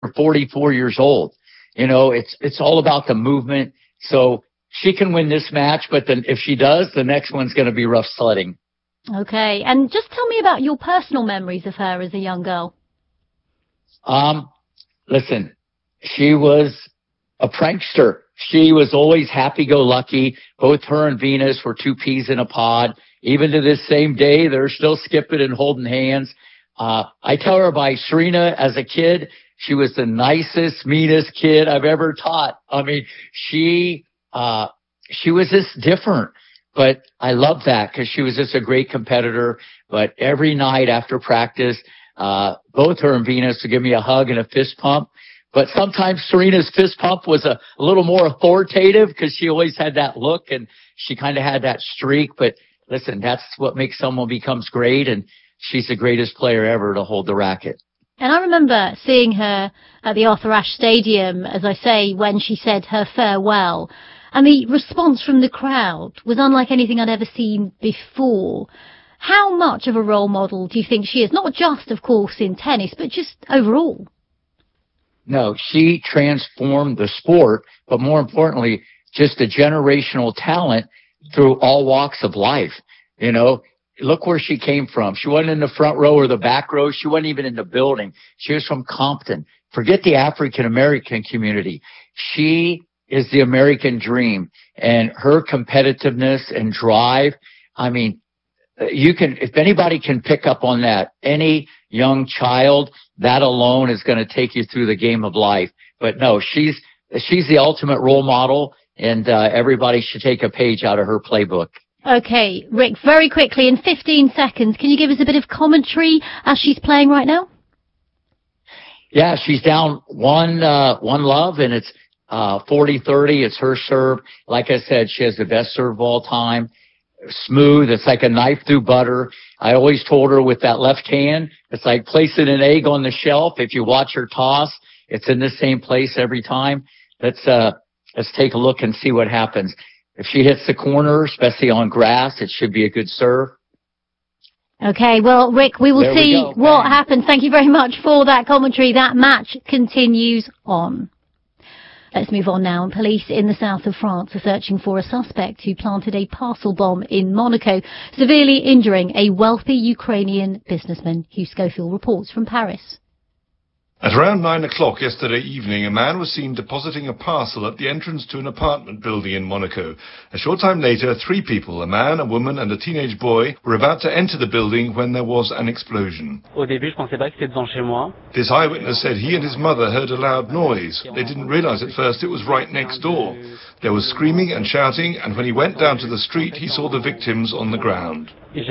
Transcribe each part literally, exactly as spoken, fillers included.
you're forty-four years old. You know, it's it's all about the movement. So she can win this match, but then if she does, the next one's going to be rough sledding. Okay, and just tell me about your personal memories of her as a young girl. Um, listen, she was a prankster. She was always happy-go-lucky. Both her and Venus were two peas in a pod. Even to this same day, they're still skipping and holding hands. Uh, I tell her by Serena as a kid, she was the nicest, meanest kid I've ever taught. I mean, she, uh, she was just different, but I love that because she was just a great competitor. But every night after practice, uh, both her and Venus would give me a hug and a fist pump. But sometimes Serena's fist pump was a, a little more authoritative because she always had that look and she kind of had that streak. But listen, that's what makes someone becomes great, and she's the greatest player ever to hold the racket. And I remember seeing her at the Arthur Ashe Stadium, as I say, when she said her farewell. And the response from the crowd was unlike anything I'd ever seen before. How much of a role model do you think she is? Not just, of course, in tennis, but just overall. No, she transformed the sport, but more importantly, just a generational talent through all walks of life. You know, look where she came from. She wasn't in the front row or the back row. She wasn't even in the building. She was from Compton. Forget the African-American community. She is the American dream, and her competitiveness and drive. I mean, you can, if anybody can pick up on that, any young child, that alone is going to take you through the game of life. But no, she's, she's the ultimate role model, and uh, everybody should take a page out of her playbook. Okay, Rick, very quickly, in fifteen seconds, can you give us a bit of commentary as she's playing right now? Yeah, she's down one, uh, one love, and it's uh, forty thirty. It's her serve. Like I said, she has the best serve of all time. Smooth. It's like a knife through butter. I always told her with that left hand, it's like placing an egg on the shelf. If you watch her toss, it's in the same place every time. Let's, uh, let's take a look and see what happens. If she hits the corner, especially on grass, it should be a good serve. Okay, well, Rick, we will there see we what happens. Thank you very much for that commentary. That match continues on. Let's move on now. Police in the south of France are searching for a suspect who planted a parcel bomb in Monaco, severely injuring a wealthy Ukrainian businessman. Hugh Schofield reports from Paris. At around nine o'clock yesterday evening, a man was seen depositing a parcel at the entrance to an apartment building in Monaco. A short time later, three people, a man, a woman and a teenage boy, were about to enter the building when there was an explosion. This eyewitness said he and his mother heard a loud noise. They didn't realize at first it was right next door. There was screaming and shouting, and when he went down to the street, he saw the victims on the ground. The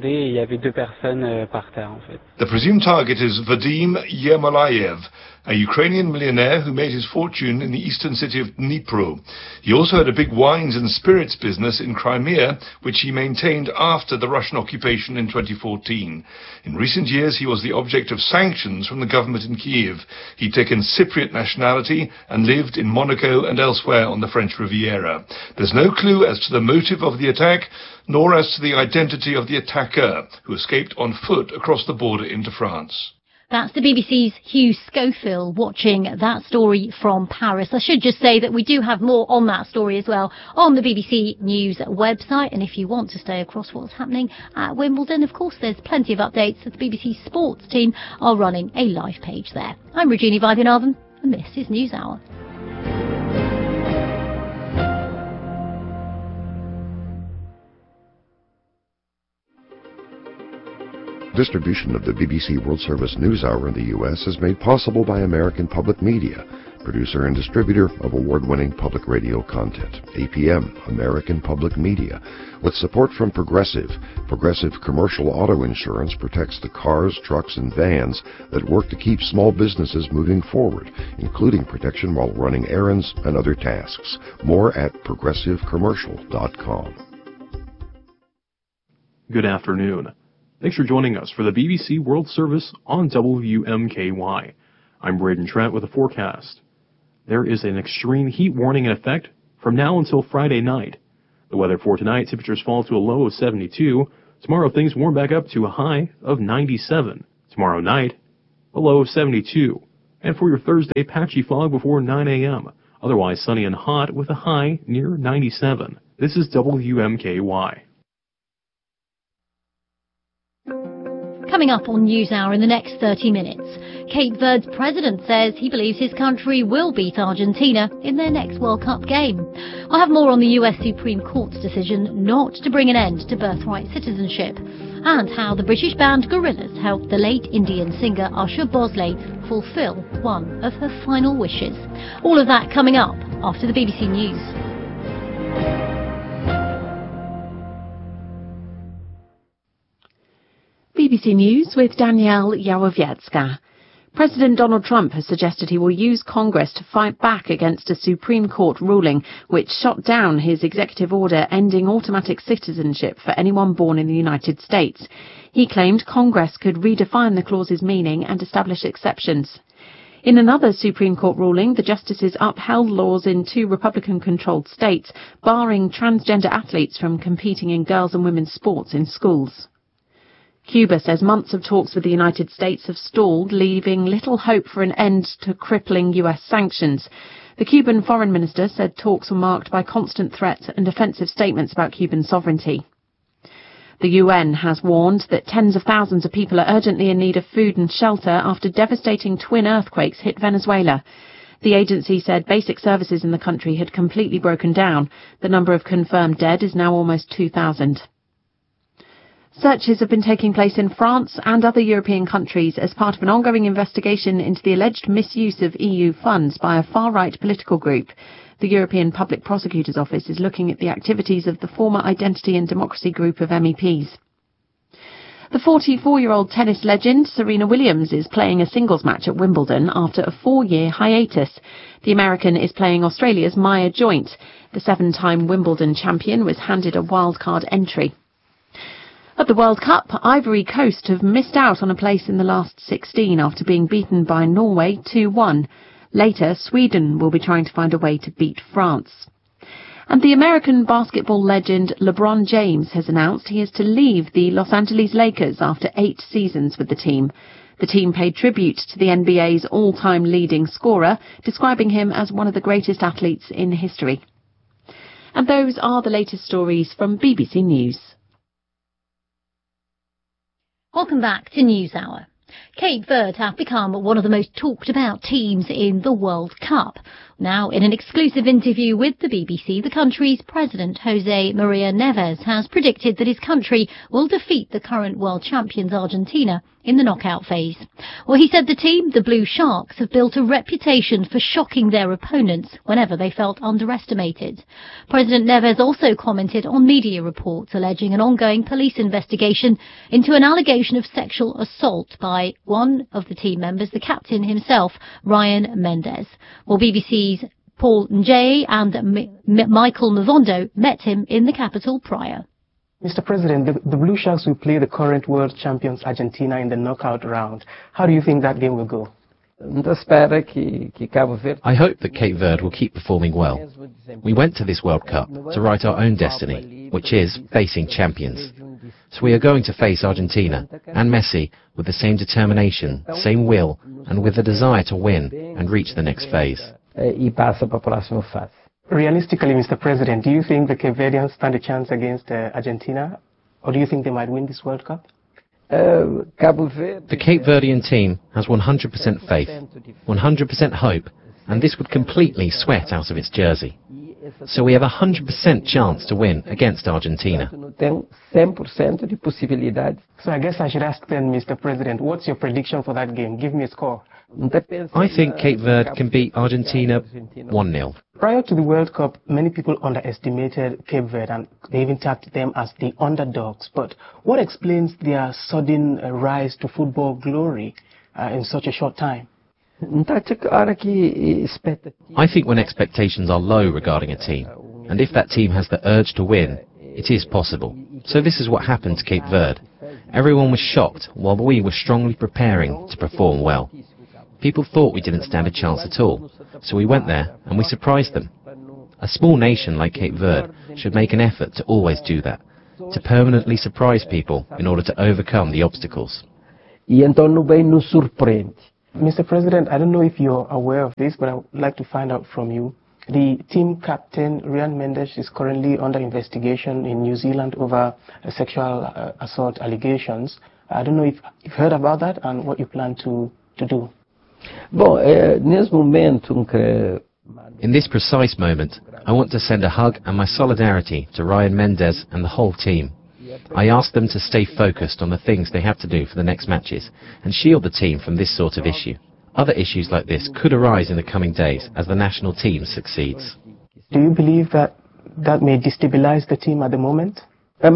presumed target is Vadim Yermolayev, a Ukrainian millionaire who made his fortune in the eastern city of Dnipro. He also had a big wines and spirits business in Crimea, which he maintained after the Russian occupation in twenty fourteen. In recent years, he was the object of sanctions from the government in Kiev. He'd taken Cypriot nationality and lived in Monaco and elsewhere on the French Riviera. There's no clue as to the motive of the attack, nor as to the identity of the attacker, who escaped on foot across the border into France. That's the B B C's Hugh Schofield watching that story from Paris. I should just say that we do have more on that story as well on the B B C News website. And if you want to stay across what's happening at Wimbledon, of course, there's plenty of updates. The B B C Sports team are running a live page there. I'm Regina Vaidyanathan, and this is NewsHour. Distribution of the B B C World Service NewsHour in the U S is made possible by American Public Media, producer and distributor of award-winning public radio content. A P M, American Public Media, with support from Progressive. Progressive Commercial Auto Insurance protects the cars, trucks, and vans that work to keep small businesses moving forward, including protection while running errands and other tasks. More at progressive commercial dot com. Good afternoon. Thanks for joining us for the B B C World Service on W M K Y. I'm Braden Trent with a forecast. There is an extreme heat warning in effect from now until Friday night. The weather for tonight, temperatures fall to a low of seventy-two. Tomorrow, things warm back up to a high of ninety-seven. Tomorrow night, a low of seventy-two. And for your Thursday, patchy fog before nine a.m. Otherwise sunny and hot with a high near ninety-seven. This is W M K Y. Coming up on NewsHour in the next thirty minutes, Cape Verde's president says he believes his country will beat Argentina in their next World Cup game. I'll have more on the U S Supreme Court's decision not to bring an end to birthright citizenship, and how the British band Gorillaz helped the late Indian singer Usha Bosley fulfil one of her final wishes. All of that coming up after the B B C News. B B C News with Danielle Yawowiecka. President Donald Trump has suggested he will use Congress to fight back against a Supreme Court ruling which shot down his executive order ending automatic citizenship for anyone born in the United States. He claimed Congress could redefine the clause's meaning and establish exceptions. In another Supreme Court ruling, the justices upheld laws in two Republican-controlled states barring transgender athletes from competing in girls' and women's sports in schools. Cuba says months of talks with the United States have stalled, leaving little hope for an end to crippling U S sanctions. The Cuban foreign minister said talks were marked by constant threats and offensive statements about Cuban sovereignty. The U N has warned that tens of thousands of people are urgently in need of food and shelter after devastating twin earthquakes hit Venezuela. The agency said basic services in the country had completely broken down. The number of confirmed dead is now almost two thousand. Searches have been taking place in France and other European countries as part of an ongoing investigation into the alleged misuse of E U funds by a far-right political group. The European Public Prosecutor's Office is looking at the activities of the former Identity and Democracy group of M E Ps. The forty-four-year-old tennis legend Serena Williams is playing a singles match at Wimbledon after a four-year hiatus. The American is playing Australia's Maya Joint. The seven-time Wimbledon champion was handed a wildcard entry. At the World Cup, Ivory Coast have missed out on a place in the last sixteen after being beaten by Norway two one. Later, Sweden will be trying to find a way to beat France. And the American basketball legend LeBron James has announced he is to leave the Los Angeles Lakers after eight seasons with the team. The team paid tribute to the N B A's all-time leading scorer, describing him as one of the greatest athletes in history. And those are the latest stories from B B C News. Welcome back to NewsHour. Cape Verde have become one of the most talked about teams in the World Cup. Now, in an exclusive interview with the B B C, the country's president, Jose Maria Neves, has predicted that his country will defeat the current world champions Argentina in the knockout phase. Well, he said the team, the Blue Sharks, have built a reputation for shocking their opponents whenever they felt underestimated. President Neves also commented on media reports alleging an ongoing police investigation into an allegation of sexual assault by one of the team members, the captain himself, Ryan Mendes. Well, B B C's Paul Njay and M- M- Michael Mavondo met him in the capital prior. Mister President, the, the Blue Sharks will play the current world champions Argentina in the knockout round. How do you think that game will go? I hope that Cape Verde will keep performing well. We went to this World Cup to write our own destiny, which is facing champions. So we are going to face Argentina and Messi with the same determination, same will, and with the desire to win and reach the next phase. Realistically, Mister President, do you think the Cape Verdeans stand a chance against uh, Argentina? Or do you think they might win this World Cup? The Cape Verdean team has one hundred percent faith, one hundred percent hope, and this would completely sweat out of its jersey. So we have a one hundred percent chance to win against Argentina. So I guess I should ask then, Mister President, what's your prediction for that game? Give me a score. I think Cape Verde can beat Argentina one nil. Prior to the World Cup, many people underestimated Cape Verde and they even tagged them as the underdogs. But what explains their sudden uh, rise to football glory uh, in such a short time? I think when expectations are low regarding a team, and if that team has the urge to win, it is possible. So this is what happened to Cape Verde. Everyone was shocked while we were strongly preparing to perform well. People thought we didn't stand a chance at all, so we went there and we surprised them. A small nation like Cape Verde should make an effort to always do that, to permanently surprise people in order to overcome the obstacles. Mister President, I don't know if you're aware of this, but I would like to find out from you. The team captain, Ryan Mendes, is currently under investigation in New Zealand over uh, sexual uh, assault allegations. I don't know if you've heard about that and what you plan to, to do. In this precise moment, I want to send a hug and my solidarity to Ryan Mendes and the whole team. I ask them to stay focused on the things they have to do for the next matches and shield the team from this sort of issue. Other issues like this could arise in the coming days as the national team succeeds. Do you believe that that may destabilize the team at the moment? As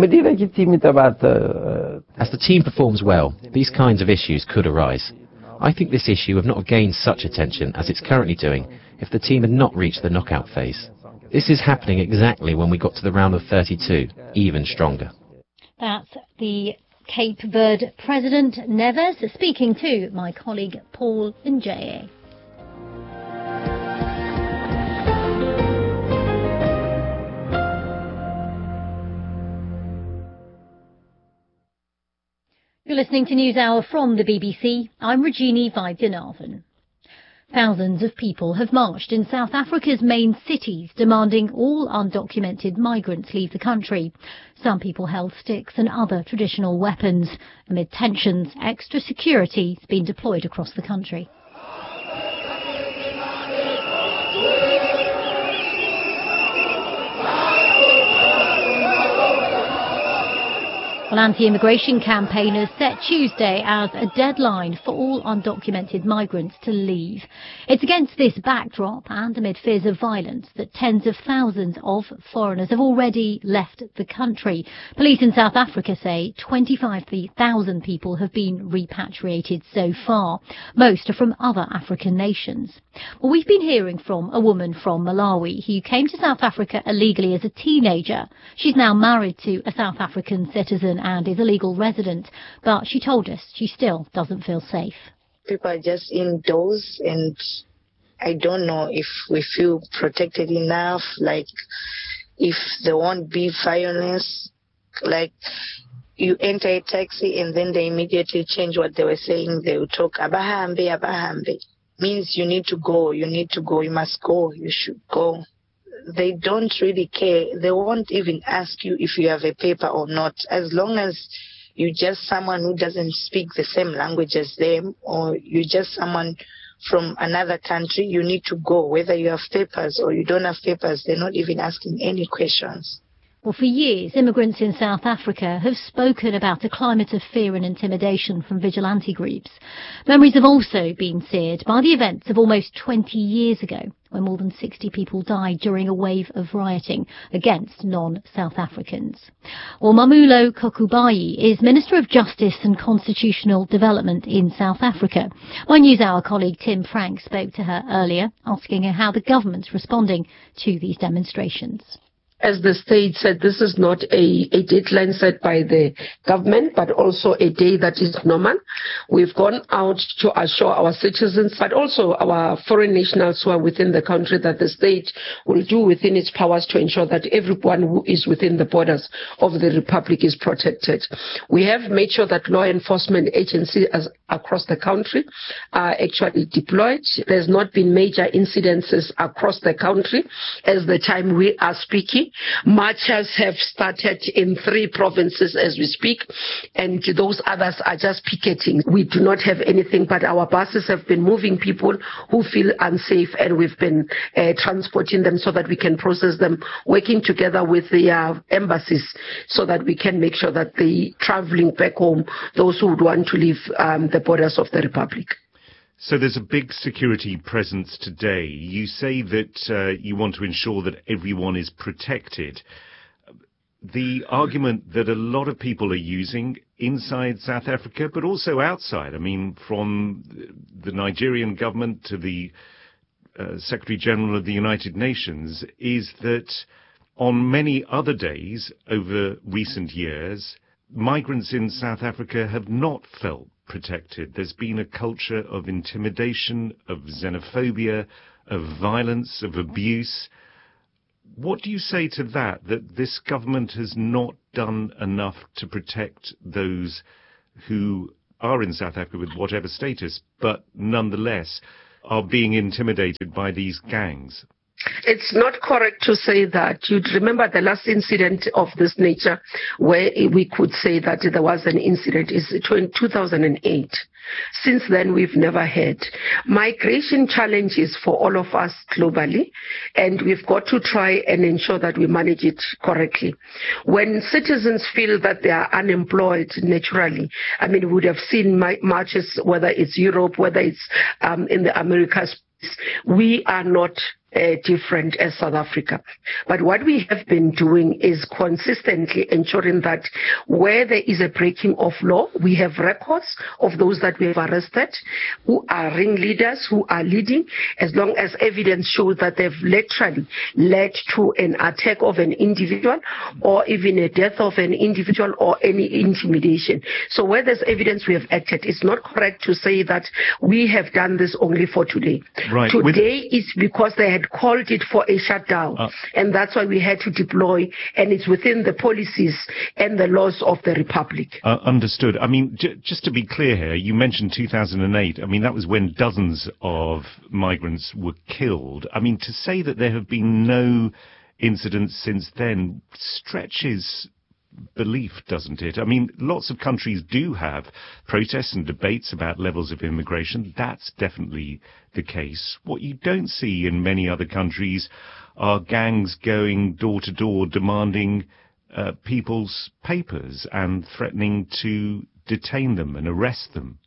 the team performs well, these kinds of issues could arise. I think this issue would not have gained such attention as it's currently doing if the team had not reached the knockout phase. This is happening exactly when we got to the round of thirty-two, even stronger. That's the Cape Verde President Neves speaking to my colleague Paul Njie. You're listening to NewsHour from the B B C. I'm Regina Vaidyanathan. Thousands of people have marched in South Africa's main cities, demanding all undocumented migrants leave the country. Some people held sticks and other traditional weapons. Amid tensions, extra security has been deployed across the country. Well, anti-immigration campaigners set Tuesday as a deadline for all undocumented migrants to leave. It's against this backdrop and amid fears of violence that tens of thousands of foreigners have already left the country. Police in South Africa say twenty-five thousand people have been repatriated so far. Most are from other African nations. Well, we've been hearing from a woman from Malawi who came to South Africa illegally as a teenager. She's now married to a South African citizen and is a legal resident, but she told us she still doesn't feel safe. People are just indoors, and I don't know if we feel protected enough, like if there won't be violence, like you enter a taxi and then they immediately change what they were saying. They will talk, abahambe, abahambe. Means you need to go, you need to go, you must go, you should go. They don't really care. They won't even ask you if you have a paper or not. As long as you're just someone who doesn't speak the same language as them, or you're just someone from another country, you need to go. Whether you have papers or you don't have papers, they're not even asking any questions. Well, for years, immigrants in South Africa have spoken about a climate of fear and intimidation from vigilante groups. Memories have also been seared by the events of almost twenty years ago, when more than sixty people died during a wave of rioting against non-South Africans. Well, Mamulo Kokubayi is Minister of Justice and Constitutional Development in South Africa. My NewsHour colleague Tim Frank spoke to her earlier, asking her how the government's responding to these demonstrations. As the state said, this is not a, a deadline set by the government, but also a day that is normal. We've gone out to assure our citizens, but also our foreign nationals who are within the country, that the state will do within its powers to ensure that everyone who is within the borders of the Republic is protected. We have made sure that law enforcement agencies across the country are actually deployed. There's not been major incidences across the country as the time we are speaking. Marches have started in three provinces as we speak, and those others are just picketing. We do not have anything, but our buses have been moving people who feel unsafe, and we've been uh, transporting them so that we can process them, working together with the uh, embassies so that we can make sure that they traveling back home, those who would want to leave um, the borders of the Republic. So there's a big security presence today. You say that uh, you want to ensure that everyone is protected. The argument that a lot of people are using inside South Africa, but also outside, I mean, from the Nigerian government to the uh, Secretary General of the United Nations, is that on many other days over recent years, migrants in South Africa have not felt protected. There's been a culture of intimidation, of xenophobia, of violence, of abuse. What do you say to that, that this government has not done enough to protect those who are in South Africa with whatever status, but nonetheless are being intimidated by these gangs. It's not correct to say that. You'd remember the last incident of this nature where we could say that there was an incident is in two thousand eight. Since then, we've never had. Migration challenges for all of us globally, and we've got to try and ensure that we manage it correctly. When citizens feel that they are unemployed naturally, I mean, we would have seen marches, whether it's Europe, whether it's um, in the Americas, we are not Uh, different as South Africa. But what we have been doing is consistently ensuring that where there is a breaking of law, we have records of those that we have arrested, who are ringleaders, who are leading, as long as evidence shows that they've literally led to an attack of an individual or even a death of an individual or any intimidation. So where there's evidence, we have acted. It's not correct to say that we have done this only for today. Right. Today With- is because they had called it for a shutdown, uh, and that's why we had to deploy, and it's within the policies and the laws of the Republic. Uh, understood. I mean, j- just to be clear here, you mentioned two thousand eight. I mean, that was when dozens of migrants were killed. I mean, to say that there have been no incidents since then stretches belief, doesn't it? I mean, lots of countries do have protests and debates about levels of immigration. That's definitely the case. What you don't see in many other countries are gangs going door to door demanding uh, people's papers and threatening to detain them and arrest them.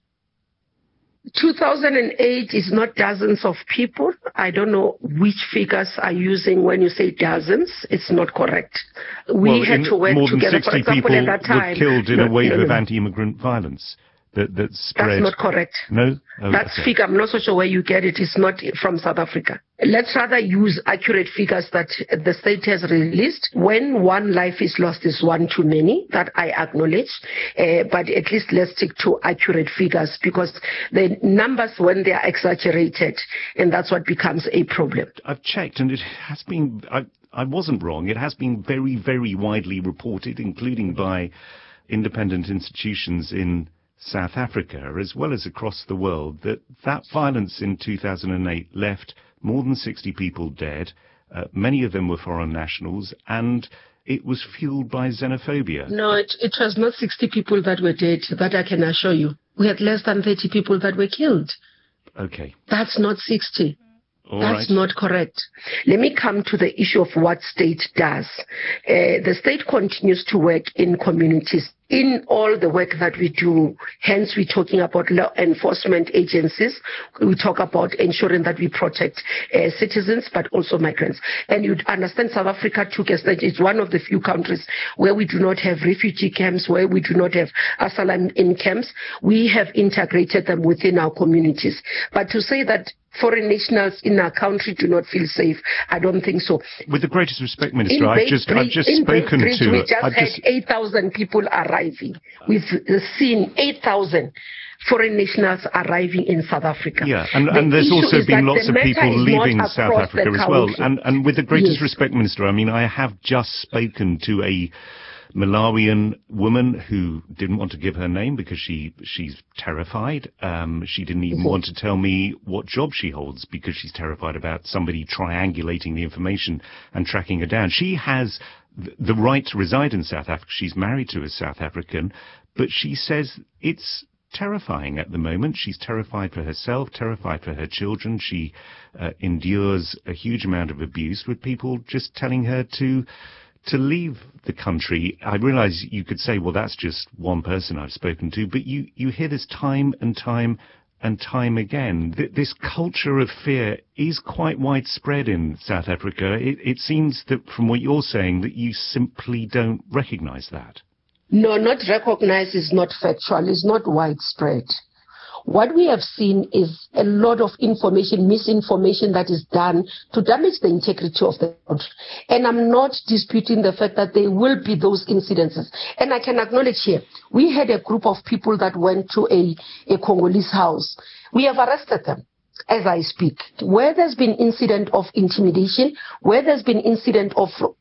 two thousand eight is not dozens of people. I don't know which figures are using when you say dozens. It's not correct. We well, had to work more together. Than sixty For example, people at that time, were killed in no, a wave no, no, of no. anti-immigrant violence that, that spread. That's not correct. No? Oh, that okay. figure, I'm not so sure where you get it. It's not from South Africa. Let's rather use accurate figures that the state has released. When one life is lost is one too many, that I acknowledge. Uh, but at least let's stick to accurate figures, because the numbers, when they are exaggerated, and that's what becomes a problem. I've checked, and it has been, I, I wasn't wrong, it has been very, very widely reported, including by independent institutions in South Africa, as well as across the world, that that violence in two thousand eight left more than sixty people dead. Uh, many of them were foreign nationals, and it was fueled by xenophobia. No, it, it was not sixty people that were dead, that I can assure you. We had less than thirty people that were killed. Okay. That's not sixty. All That's right. not correct. Let me come to the issue of what state does. Uh, the state continues to work in communities. In all the work that we do, hence we're talking about law enforcement agencies. We talk about ensuring that we protect uh, citizens, but also migrants. And you'd understand South Africa took a stage. It's one of the few countries where we do not have refugee camps, where we do not have asylum in camps. We have integrated them within our communities. But to say that foreign nationals in our country do not feel safe, I don't think so. With the greatest respect, Minister, I've just, I've just spoken Bridge, to... we just I've had just... eight thousand people arriving. We've seen eight thousand foreign nationals arriving in South Africa. Yeah, and, The and there's issue also is been that lots the of people matter is leaving not South across Africa the as well. country. And, and with the greatest Yes. respect, Minister, I mean, I have just spoken to a Malawian woman who didn't want to give her name because she she's terrified. Um, she didn't even Mm-hmm. want to tell me what job she holds because she's terrified about somebody triangulating the information and tracking her down. She has th- the right to reside in South Africa. She's married to a South African, but she says it's terrifying at the moment. She's terrified for herself, terrified for her children. She uh, endures a huge amount of abuse with people just telling her to to leave the country. I realize you could say, well, that's just one person I've spoken to, but you, you hear this time and time and time again. Th- this culture of fear is quite widespread in South Africa. It, it seems that from what you're saying that you simply don't recognize that. No, not recognized is not factual, is not widespread. What we have seen is a lot of information, misinformation that is done to damage the integrity of the country. And I'm not disputing the fact that there will be those incidences. And I can acknowledge here, we had a group of people that went to a, a Congolese house. We have arrested them as I speak. Where there's been incident of intimidation, where there's been incident of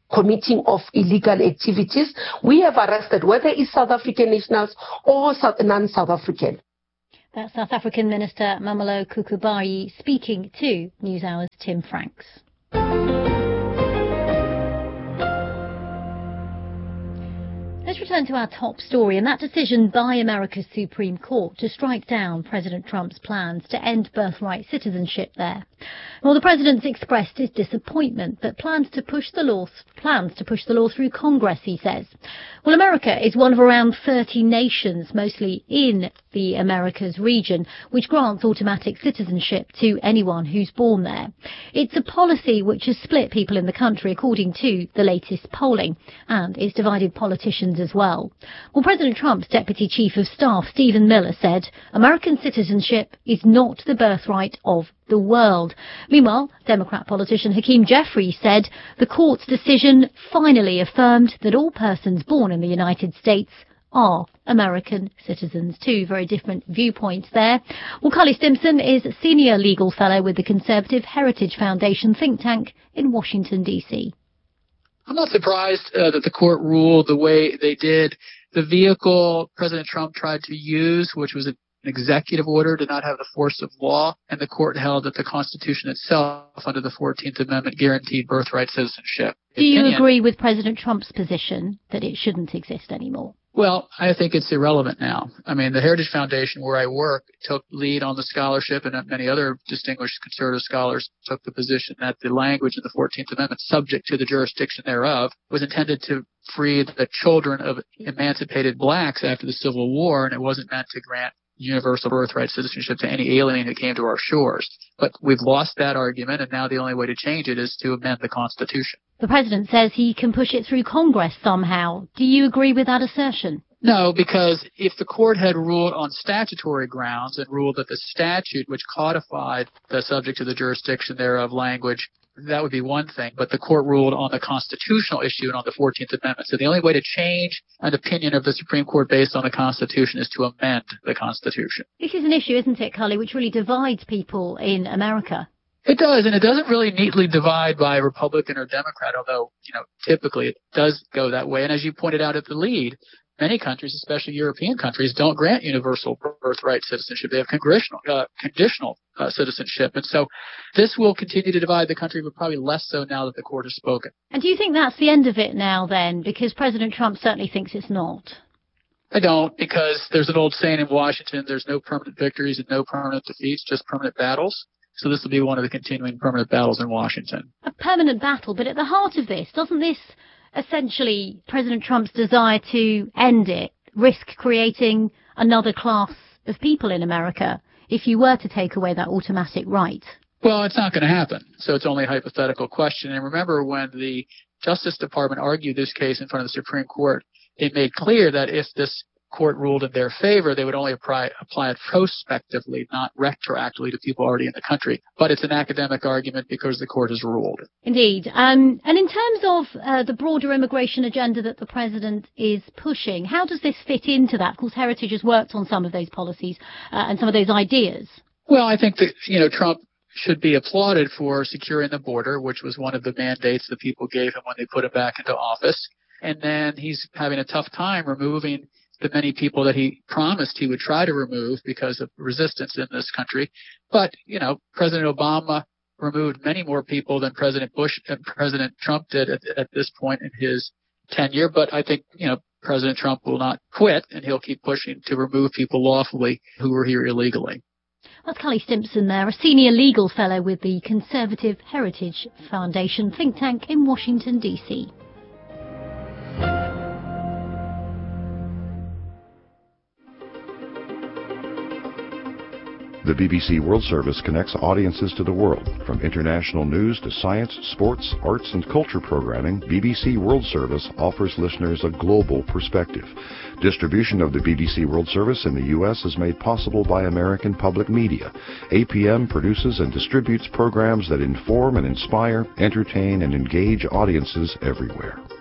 committing of illegal activities. We have arrested whether it's South African nationals or South, non-South African. That's South African Minister Mamelo Kukubayi speaking to NewsHour's Tim Franks. Let's return to our top story, and that decision by America's Supreme Court to strike down President Trump's plans to end birthright citizenship there. Well, the president's expressed his disappointment, but plans to push the law plans to push the law through Congress, he says. Well, America is one of around thirty nations, mostly in the Americas region, which grants automatic citizenship to anyone who's born there. It's a policy which has split people in the country, according to the latest polling, and it's divided politicians as well. Well, President Trump's Deputy Chief of Staff, Stephen Miller, said American citizenship is not the birthright of the world. Meanwhile, Democrat politician Hakeem Jeffries said the court's decision finally affirmed that all persons born in the United States are American citizens. Two very different viewpoints there. Well, Carly Stimson is Senior Legal Fellow with the Conservative Heritage Foundation think tank in Washington, D C I'm not surprised uh, that the court ruled the way they did. The vehicle President Trump tried to use, which was an executive order, did not have the force of law, and the court held that the Constitution itself, under the fourteenth Amendment, guaranteed birthright citizenship. Do you Opinion, agree with President Trump's position that it shouldn't exist anymore? Well, I think it's irrelevant now. I mean, the Heritage Foundation, where I work, took lead on the scholarship, and many other distinguished conservative scholars took the position that the language in the fourteenth Amendment, subject to the jurisdiction thereof, was intended to free the children of emancipated blacks after the Civil War, and it wasn't meant to grant universal birthright citizenship to any alien who came to our shores. But we've lost that argument, and now the only way to change it is to amend the Constitution. The president says he can push it through Congress somehow. Do you agree with that assertion? No, because if the court had ruled on statutory grounds and ruled that the statute which codified the subject to the jurisdiction thereof language, that would be one thing. But the court ruled on the constitutional issue and on the fourteenth Amendment. So the only way to change an opinion of the Supreme Court based on the Constitution is to amend the Constitution. This is an issue, isn't it, Carly, which really divides people in America? It does, and it doesn't really neatly divide by Republican or Democrat, although, you know, typically it does go that way. And as you pointed out at the lead, many countries, especially European countries, don't grant universal birthright citizenship. They have congressional, uh, conditional uh, citizenship. And so this will continue to divide the country, but probably less so now that the court has spoken. And do you think that's the end of it now, then? Because President Trump certainly thinks it's not. I don't, because there's an old saying in Washington, there's no permanent victories and no permanent defeats, just permanent battles. So this will be one of the continuing permanent battles in Washington. A permanent battle, but at the heart of this, doesn't this essentially President Trump's desire to end it risk creating another class of people in America if you were to take away that automatic right? Well, it's not going to happen. So it's only a hypothetical question. And remember, when the Justice Department argued this case in front of the Supreme Court, it made clear that if this court ruled in their favor, they would only apply, apply it prospectively, not retroactively to people already in the country. But it's an academic argument because the court has ruled. Indeed. Um, and in terms of uh, the broader immigration agenda that the president is pushing, how does this fit into that? Of course, Heritage has worked on some of those policies uh, and some of those ideas. Well, I think that, you know, Trump should be applauded for securing the border, which was one of the mandates that people gave him when they put him back into office. And then he's having a tough time removing the many people that he promised he would try to remove because of resistance in this country. But, you know, President Obama removed many more people than President Bush and President Trump did at, at this point in his tenure. But I think, you know, President Trump will not quit, and he'll keep pushing to remove people lawfully who were here illegally. That's Carly Stimson there, a Senior Legal Fellow with the Conservative Heritage Foundation think tank in Washington, D C The B B C World Service connects audiences to the world. From international news to science, sports, arts, and culture programming, B B C World Service offers listeners a global perspective. Distribution of the B B C World Service in the U S is made possible by American Public Media. A P M produces and distributes programs that inform and inspire, entertain, and engage audiences everywhere.